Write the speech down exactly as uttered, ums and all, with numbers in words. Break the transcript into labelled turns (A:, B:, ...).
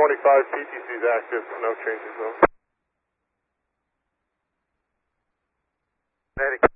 A: twenty-five, P T C is active, no changes though.
B: Connecticut.